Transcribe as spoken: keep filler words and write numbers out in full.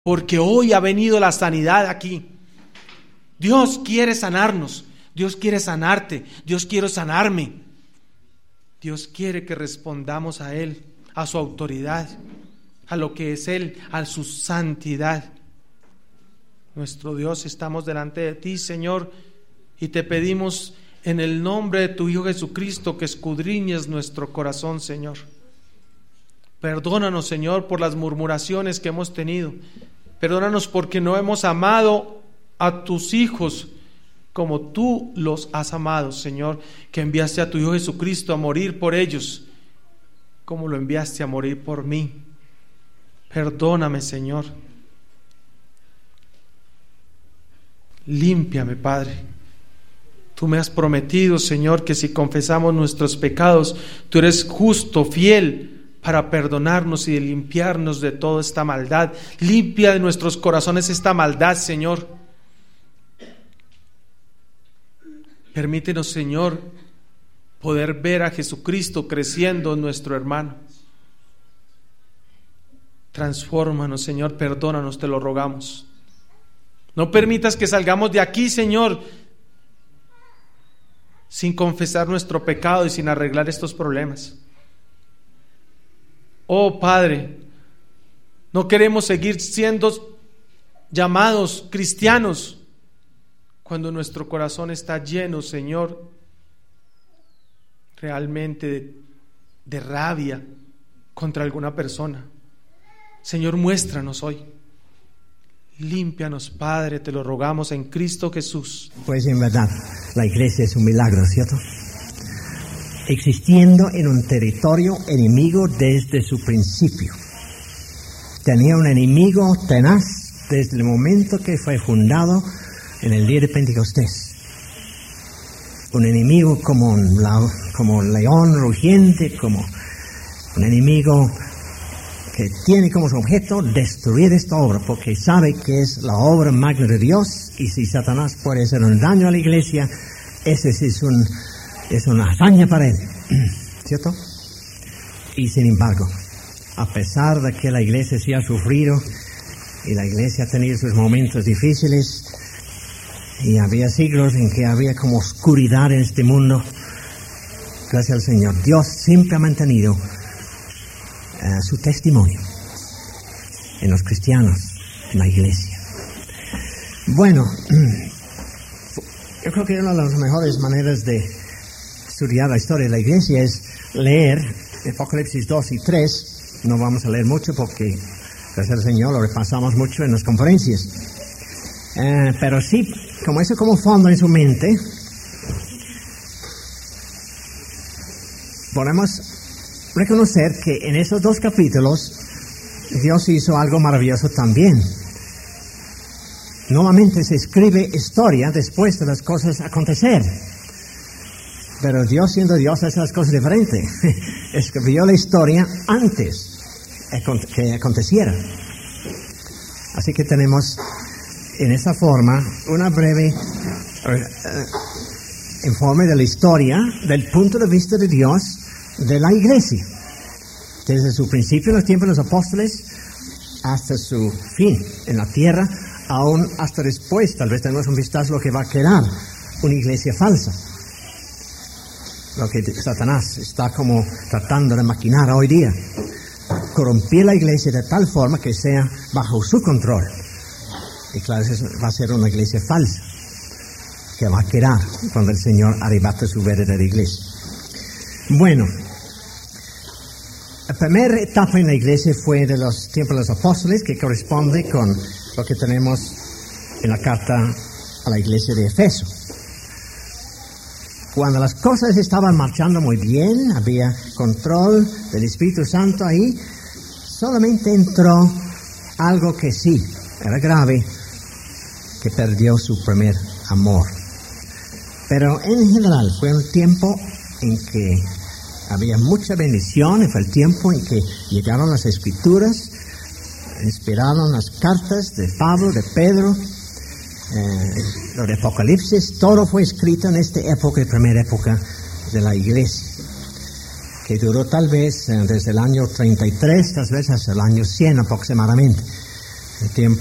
porque hoy ha venido la sanidad aquí. Dios quiere sanarnos, Dios quiere sanarte, Dios quiere sanarme. Dios quiere que respondamos a Él, a su autoridad, a lo que es Él, a su santidad. Nuestro Dios, estamos delante de ti, Señor, y te pedimos en el nombre de tu Hijo Jesucristo que escudriñes nuestro corazón, Señor. Perdónanos, Señor, por las murmuraciones que hemos tenido. Perdónanos porque no hemos amado a tus hijos como tú los has amado, Señor, que enviaste a tu Hijo Jesucristo a morir por ellos, como lo enviaste a morir por mí. Perdóname, Señor. Límpiame, Padre. Tú me has prometido, Señor, que si confesamos nuestros pecados, tú eres justo, fiel, para perdonarnos y de limpiarnos de toda esta maldad. Limpia de nuestros corazones esta maldad, Señor. Permítenos, Señor, poder ver a Jesucristo creciendo en nuestro hermano. Transfórmanos, Señor, perdónanos, te lo rogamos. No permitas que salgamos de aquí, Señor, sin confesar nuestro pecado y sin arreglar estos problemas. Oh Padre, no queremos seguir siendo llamados cristianos cuando nuestro corazón está lleno, Señor, realmente de, de rabia contra alguna persona. Señor, muéstranos hoy. Límpianos, Padre, te lo rogamos en Cristo Jesús. Pues en verdad, la iglesia es un milagro, ¿cierto? Existiendo en un territorio enemigo desde su principio. Tenía un enemigo tenaz desde el momento que fue fundado en el día de Pentecostés. Un enemigo como un, como un león rugiente, como un enemigo que tiene como su objeto destruir esta obra, porque sabe que es la obra magna de Dios, y si Satanás puede hacer un daño a la iglesia, ese es, un, es una hazaña para él, ¿cierto? Y sin embargo, a pesar de que la iglesia sí ha sufrido, y la iglesia ha tenido sus momentos difíciles, y había siglos en que había como oscuridad en este mundo, gracias al Señor, Dios siempre ha mantenido uh, su testimonio en los cristianos, en la iglesia. Bueno, yo creo que una de las mejores maneras de estudiar la historia de la iglesia es leer Apocalipsis dos y tres. No vamos a leer mucho porque, gracias al Señor, lo repasamos mucho en las conferencias. Uh, pero sí, como eso como fondo en su mente, podemos reconocer que en esos dos capítulos Dios hizo algo maravilloso también. Normalmente se escribe historia después de las cosas acontecer, pero Dios, siendo Dios, hace las cosas diferentes. Escribió la historia antes que aconteciera. Así que tenemos en esta forma una breve uh, uh, informe de la historia del punto de vista de Dios de la iglesia, desde su principio en los tiempos de los apóstoles hasta su fin en la tierra, aún hasta después. Tal vez tenemos un vistazo a lo que va a quedar una iglesia falsa, lo que Satanás está como tratando de maquinar hoy día, corromper la iglesia de tal forma que sea bajo su control. Y claro, eso va a ser una iglesia falsa que va a quedar cuando el Señor arrebate su verdadera iglesia. Bueno, la primera etapa en la iglesia fue de los tiempos de los apóstoles, que corresponde con lo que tenemos en la carta a la iglesia de Efeso. Cuando las cosas estaban marchando muy bien, había control del Espíritu Santo ahí, solamente entró algo que sí era grave, que perdió su primer amor. Pero en general fue un tiempo en que había mucha bendición, y fue el tiempo en que llegaron las Escrituras, inspiraron las cartas de Pablo, de Pedro, eh, lo de Apocalipsis. Todo fue escrito en esta época, primera época de la iglesia, que duró tal vez eh, desde el año treinta y tres, tal vez hasta el año cien aproximadamente. El tiempo